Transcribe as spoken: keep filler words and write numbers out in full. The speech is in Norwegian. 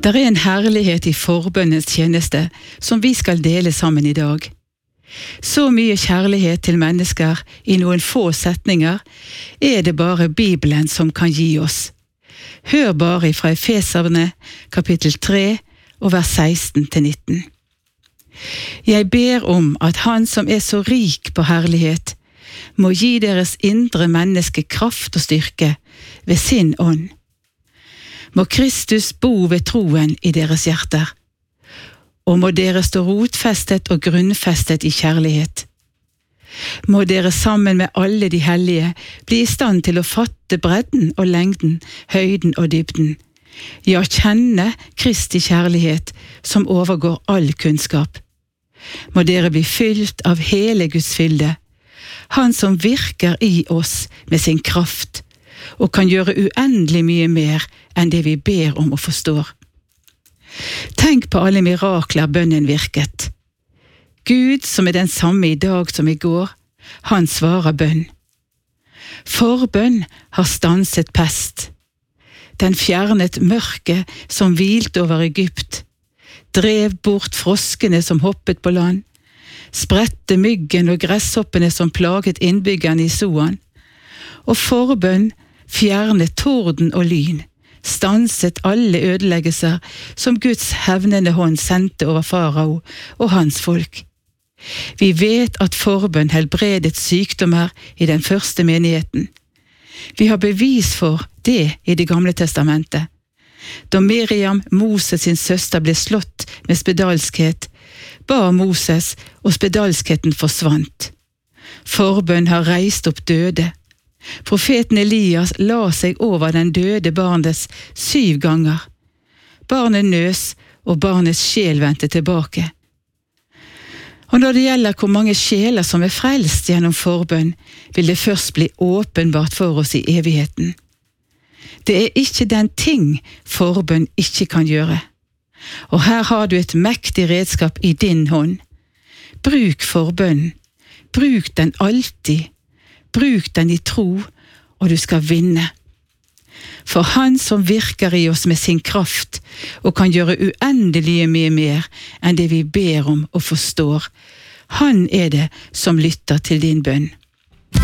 Der er en herlighet i forbønnens tjeneste som vi skal dele sammen i dag. Så mye kjærlighet til mennesker i noen få setninger er det bare Bibelen som kan gi oss. Hør bare fra Efeserne kapittel tre og vers seksten til nitten. Jeg ber om at Han som er så rik på herlighet, må gi deres indre menneske kraft og styrke ved sin ånd. Må Kristus bo ved troen i deres hjerter, og må dere stå rotfestet og grunnfestet i kjærlighet. Må dere sammen med alle de hellige bli i stand til å fatte bredden og lengden, høyden og dybden, ja, kjenne Kristi kjærlighet som overgår all kunnskap. Må dere bli fylt av hele Guds fylde, Han som virker i oss med sin kraft, og kan gjøre uendelig mye mer enn det vi ber om og forstår. Tenk på alle mirakler bønnen virket. Gud, som er den samme i dag som i går, han svarer bønn. Forbønn har stanset pest. Den fjernet mørket som hvilte over Egypt, drev bort froskene som hoppet på land, spredte myggen og gresshoppene som plaget innbyggerne i Soan, og forbønn fjernet torden og lyn, stanset alle ødeleggelser som Guds hevnende hånd sendte over farao og hans folk. Vi vet at forbønn helbredet sykdommer i den første menigheten. Vi har bevis for det i Det gamle testamentet. Da Miriam, Moses sin søster, ble slått med spedalskhet, ba Moses, og spedalskheten forsvant. Forbønn har reist opp døde. Profeten Elias la seg over den døde barnets syv ganger. Barnet nøs, og barnets sjel vendte tilbake. Og når det gjelder hvor mange sjeler som er frelst gjennom forbønn, vil det først bli åpenbart for oss i evigheten. Det er ikke den ting forbønn ikke kan gjøre. Og her har du et mektig redskap i din hånd. Bruk forbønnen. Bruk den alltid. Bruk den i tro, og du skal vinne. For Han som virker i oss med sin kraft, og kan gjøre uendelige mye mer enn det vi ber om og forstår, Han er det som lytter til din bønn.